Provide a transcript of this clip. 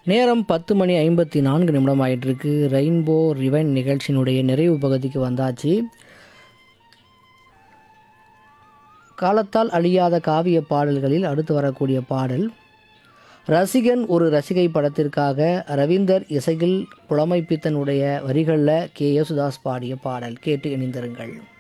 நேரம் 10:54 ஆயிட்டிருக்கு. ரெயின்போ ரிவைன் நிகழ்ச்சியினுடைய நிறைவு பகுதிக்கு வந்தாச்சு. காலத்தால் அழியாத காவிய பாடல்களில் அடுத்து வரக்கூடிய பாடல் ரசிகன் ஒரு ரசிகை படத்திற்காக ரவீந்தர் இசையில் புலமைப்பித்தனுடைய வரிகளில் கே யேசுதாஸ் பாடிய பாடல். கேட்டு இணைந்திருங்கள்.